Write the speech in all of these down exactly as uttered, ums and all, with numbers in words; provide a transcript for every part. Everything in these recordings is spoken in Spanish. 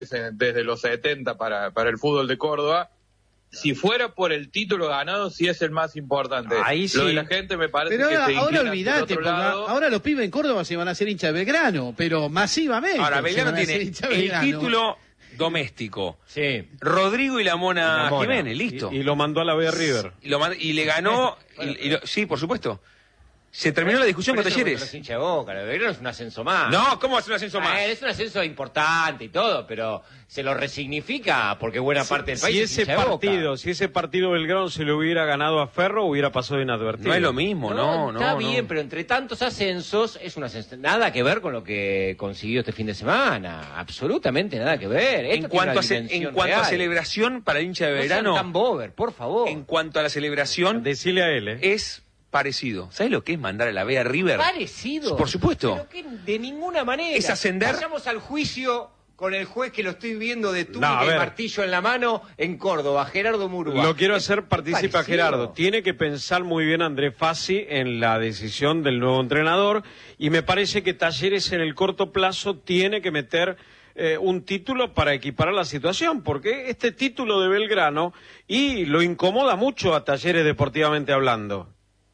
desde los setenta para, para el fútbol de Córdoba. Si fuera por el título ganado, sí es el más importante. Ahí sí. Lo de la gente me parece pero que ahora, se ahora inclina olvidate, por otro lado. ahora los pibes en Córdoba se van a hacer hincha de Belgrano, pero masivamente. Ahora, Belgrano tiene el título doméstico. Sí. Rodrigo y la Mona, la Mona. Jiménez, listo. Y, y lo mandó a la B de River. Y, lo mand- y le ganó, y, y lo- sí, por supuesto. Se terminó la discusión con Pero eso no Talleres. es hincha de Boca, el Belgrano es un ascenso más. No, ¿cómo hacer un ascenso más? Ah, es un ascenso importante y todo, pero se lo resignifica porque buena parte del país Si es ese hincha de Boca. partido, si ese partido Belgrano se lo hubiera ganado a Ferro, hubiera pasado inadvertido. No es lo mismo, no, no. Está no. bien, pero entre tantos ascensos es un ascenso. Nada que ver con lo que consiguió este fin de semana. Absolutamente nada que ver. Esto En tiene cuanto, una a, ce- dimensión en cuanto a real. celebración para el hincha de No sean Belgrano, tan bober, por favor. en cuanto a la celebración, Decile a él, ¿eh? es parecido. ¿Sabes lo que es mandar a la B a River? Parecido. Por supuesto. Pero que de ninguna manera. Es ascender. Vayamos al juicio con el juez que lo estoy viendo de túnica No, a y ver. martillo en la mano en Córdoba, Gerardo Murúa. Lo quiero hacer partícipe a Parecido. Gerardo. Tiene que pensar muy bien Andrés Fassi en la decisión del nuevo entrenador y me parece que Talleres en el corto plazo tiene que meter eh, un título para equiparar la situación, porque este título de Belgrano y lo incomoda mucho a Talleres deportivamente hablando.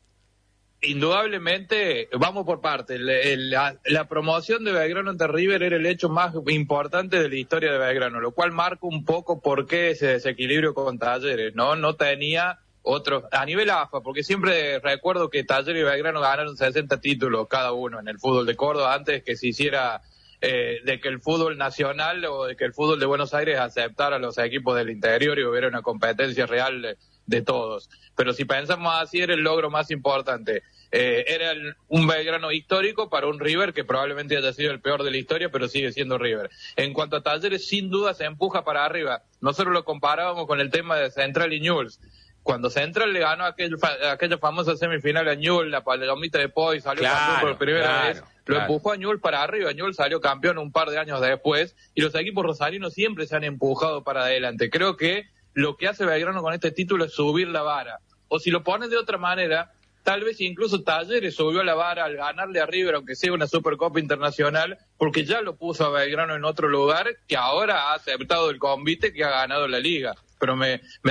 Indudablemente, vamos por parte. El- el- la, la promoción de Belgrano ante River era el hecho más importante de la historia de Belgrano, lo cual marca un poco por qué ese desequilibrio con Talleres, ¿no? No tenía otros, a nivel A F A, porque siempre recuerdo que Talleres y Belgrano ganaron sesenta títulos cada uno en el fútbol de Córdoba antes que se hiciera eh, de que el fútbol nacional o de que el fútbol de Buenos Aires aceptara a los equipos del interior y hubiera una competencia real de, de todos. Pero si pensamos así, era el logro más importante. Eh, era el- un Belgrano histórico para un River que probablemente haya sido el peor de la historia, pero sigue siendo River. En cuanto a Talleres, sin duda se empuja para arriba. Nosotros lo comparábamos con el tema de Central y Newell's. Cuando Central le ganó aquel fa- aquella famosa semifinal a Newell's, la palomita de Poi salió Claro, campeón por primera claro, vez, lo claro. empujó a Newell's para arriba. Newell's salió campeón un par de años después y los equipos rosarinos siempre se han empujado para adelante. Creo que lo que hace Belgrano con este título es subir la vara. O si lo pones de otra manera, tal vez incluso Talleres subió la vara al ganarle a River, aunque sea una Supercopa Internacional, porque ya lo puso a Belgrano en otro lugar que ahora ha aceptado el convite que ha ganado la Liga. Pero me, me